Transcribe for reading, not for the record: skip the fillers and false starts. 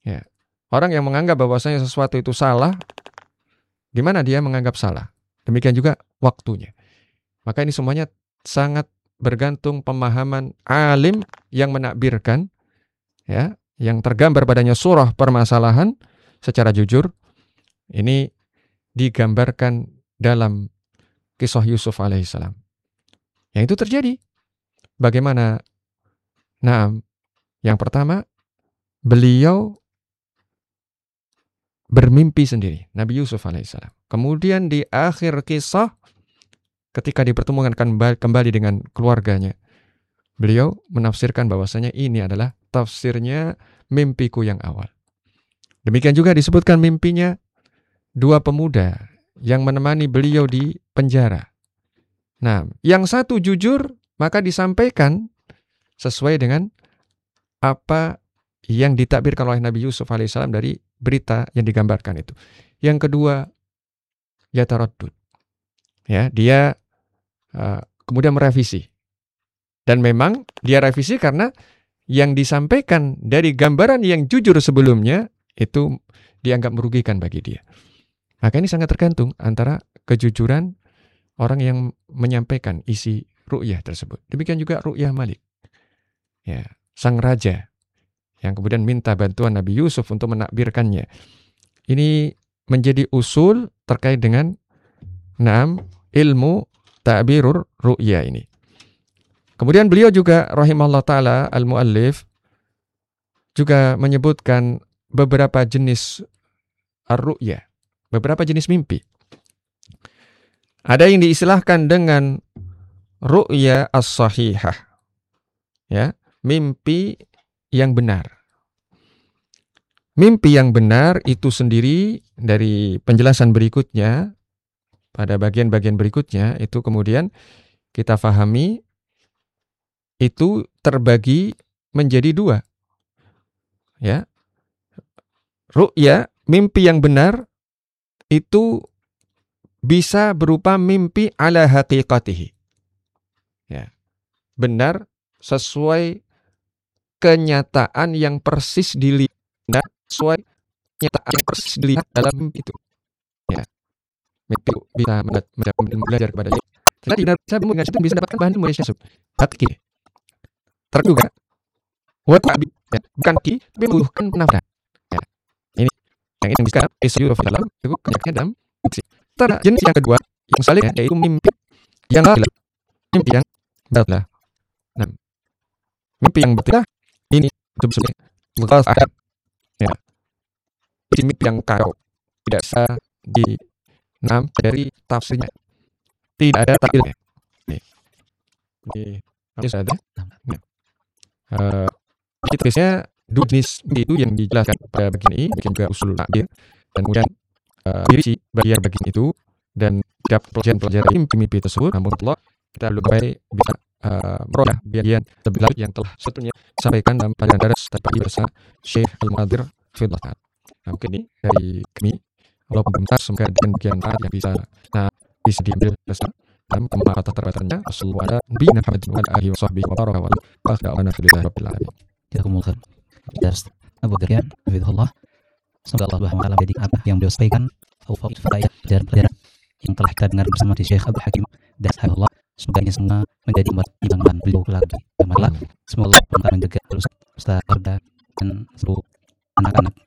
Ya. Orang yang menganggap bahwasanya sesuatu itu salah, di mana dia menganggap salah. Demikian juga waktunya. Maka ini semuanya sangat bergantung pemahaman alim yang menakbirkan, ya, yang tergambar padanya surah permasalahan secara jujur. Ini digambarkan dalam kisah Yusuf alaihissalam. Yang itu terjadi. Bagaimana? Nah, yang pertama, beliau bermimpi sendiri, Nabi Yusuf alaihissalam. Kemudian di akhir kisah, ketika dipertemukan kembali dengan keluarganya, beliau menafsirkan bahwasanya ini adalah tafsirnya mimpiku yang awal. Demikian juga disebutkan mimpinya dua pemuda yang menemani beliau di penjara. Nah, yang satu jujur, maka disampaikan sesuai dengan apa yang ditakbirkan oleh Nabi Yusuf alaihissalam dari berita yang digambarkan itu. Yang kedua, yataraddud. Ya, dia kemudian merevisi. Dan memang dia revisi karena yang disampaikan dari gambaran yang jujur sebelumnya itu dianggap merugikan bagi dia. Maka ini sangat tergantung antara kejujuran orang yang menyampaikan isi ru'yah tersebut. Demikian juga ru'yah Malik. Ya, sang raja yang kemudian minta bantuan Nabi Yusuf untuk menakbirkannya. Ini menjadi usul terkait dengan ilmu ta'birur ru'ya ini. Kemudian beliau juga rahimahullah ta'ala al-muallif juga menyebutkan beberapa jenis ar-ru'ya, beberapa jenis mimpi. Ada yang diistilahkan dengan ru'ya as-sahihah. Ya, mimpi yang benar. Mimpi yang benar itu sendiri dari penjelasan berikutnya, pada bagian-bagian berikutnya, itu kemudian kita fahami itu terbagi menjadi dua. Ya. Ru'ya, mimpi yang benar, itu bisa berupa mimpi ala haqiqatihi. Ya. Benar sesuai kenyataan yang persis dilihat, sesuai kenyataan yang persis dilihat dalam mimpi itu. Ya. Mimpi bisa belajar kepada dia. Jadi saya mengaji itu bisa dapatkan bahan ilmu dari syasub. Hakiki. Terduga. Watabi. Ya. Bukan ki, tapi membutuhkan penafsiran. Ya. Ini yang bisa isyur dalam itu kenyaknya dalam fiksi. Jenis yang kedua, yang sebaliknya, yaitu mimpi yang batil. Mimpi yang batil. Nah, mimpi yang batil ini itu sebenarnya mughaffahat. Ya. Ini mimpi yang kacau. Tidak bisa dari tafsirnya. Tidak ada takwilnya. Ini sudah ada. Tulisnya dua jenis mimpi itu yang dijelaskan pada bagian ini, bagian juga usul takbir, dan kemudian dirisi bagian itu, dan setiap pelajaran mimpi tersebut, namun Allah kita lebih bisa merojah bagian lebih lanjut yang telah sebetulnya disampaikan dalam pelajaran daras tadi bersama Syekh Al-Mu'adzir Fidlatan. Nah, mungkin ini dari kami, Allah membentar semoga bagian yang bisa diambil bersama dalam kemampuan terbatasnya. Assalamualaikum warahmatullahi wabarakatuh. Jazakumullah khair. Abu Daryan, hafizahullah. Semoga Allah Subhanahu wa taala menjadikan apa yang beliau sampaikan pelajaran yang telah kita dengar bersama di Syekh Abdul Hakim dan hafizahullah. Semoga ini semua menjadi timbangan beliau lagi. Semoga Allah menjaga terus Ustaz Arda dan seluruh anak-anak